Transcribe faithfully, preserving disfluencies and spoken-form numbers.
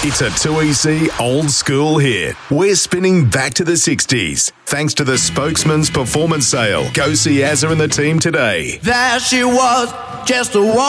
It's a two E C old school hit. We're spinning back to the sixties. Thanks to the Spokesman's Performance Sale. Go see Azza and the team today. There she was, just a